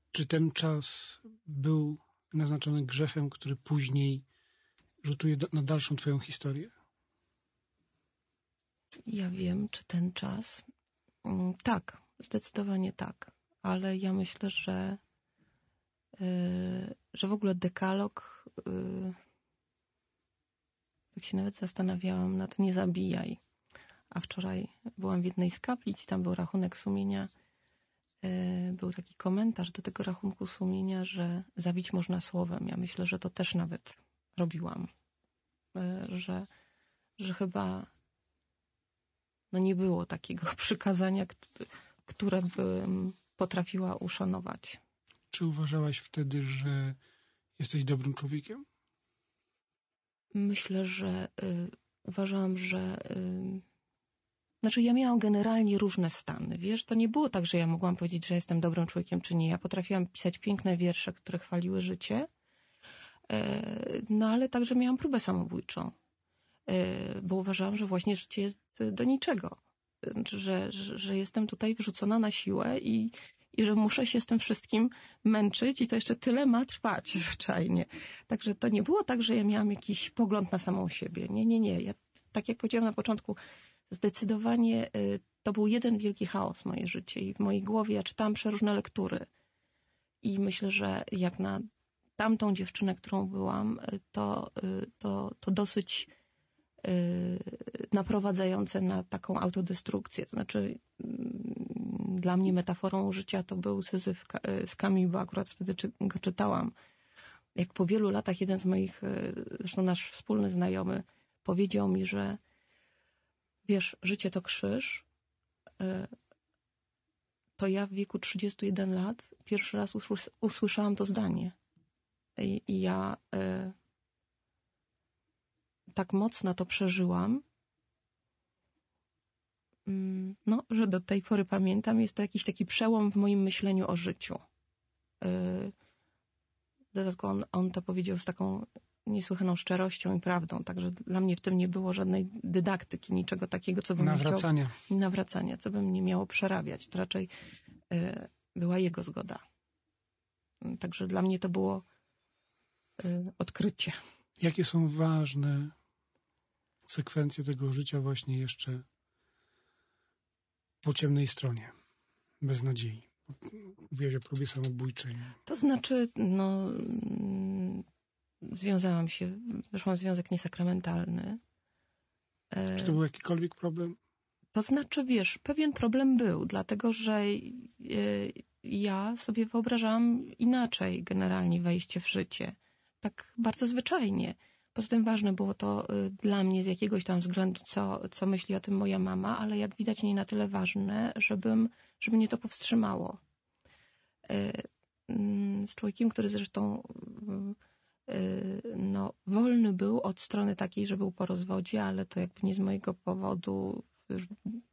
Czy ten czas był naznaczony grzechem, który później rzutuje na dalszą twoją historię? Ja wiem, czy ten czas... Tak, zdecydowanie tak. Ale ja myślę, że w ogóle dekalog... Tak się nawet zastanawiałam nad nie zabijaj. A wczoraj byłam w jednej z kaplic, tam był rachunek sumienia. Był taki komentarz do tego rachunku sumienia, że zabić można słowem. Ja myślę, że to też nawet robiłam. Że chyba nie było takiego przykazania, które bym potrafiła uszanować. Czy uważałaś wtedy, że jesteś dobrym człowiekiem? Myślę, że uważałam, że... Znaczy ja miałam generalnie różne stany, wiesz, to nie było tak, że ja mogłam powiedzieć, że jestem dobrym człowiekiem, czy nie. Ja potrafiłam pisać piękne wiersze, które chwaliły życie, ale także miałam próbę samobójczą, bo uważałam, że właśnie życie jest do niczego, że jestem tutaj wrzucona na siłę i że muszę się z tym wszystkim męczyć i to jeszcze tyle ma trwać zwyczajnie. Także to nie było tak, że ja miałam jakiś pogląd na samą siebie. Nie. Ja, tak jak powiedziałam na początku, zdecydowanie to był jeden wielki chaos moje życie i w mojej głowie ja czytałam przeróżne lektury i myślę, że jak na tamtą dziewczynę, którą byłam, to dosyć naprowadzające na taką autodestrukcję. To znaczy dla mnie metaforą życia to był Syzyf z Camus, bo akurat wtedy go czytałam. Jak po wielu latach jeden z moich, zresztą nasz wspólny znajomy, powiedział mi, że wiesz, życie to krzyż, to ja w wieku 31 lat pierwszy raz usłyszałam to zdanie. I ja tak mocno to przeżyłam, że do tej pory pamiętam, jest to jakiś taki przełom w moim myśleniu o życiu. Dlatego on to powiedział z taką niesłychaną szczerością i prawdą, także dla mnie w tym nie było żadnej dydaktyki, niczego takiego, co bym nawracania, co bym nie miało przerabiać. To raczej była jego zgoda. Także dla mnie to było odkrycie. Jakie są ważne sekwencje tego życia właśnie jeszcze po ciemnej stronie, bez nadziei? Mówiłaś o próbie samobójczej. To znaczy, związałam się, weszłam w związek niesakramentalny. Czy to był jakikolwiek problem? To znaczy, wiesz, pewien problem był, dlatego że ja sobie wyobrażałam inaczej generalnie wejście w życie. Tak bardzo zwyczajnie. Poza tym ważne było to dla mnie z jakiegoś tam względu, co myśli o tym moja mama, ale jak widać nie na tyle ważne, żeby mnie to powstrzymało. Z człowiekiem, który zresztą wolny był od strony takiej, że był po rozwodzie, ale to jakby nie z mojego powodu, już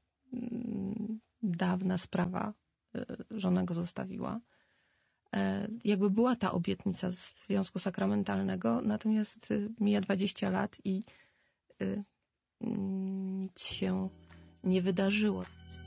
dawna sprawa, żona go zostawiła. Jakby była ta obietnica związku sakramentalnego, natomiast mija 20 lat i nic się nie wydarzyło.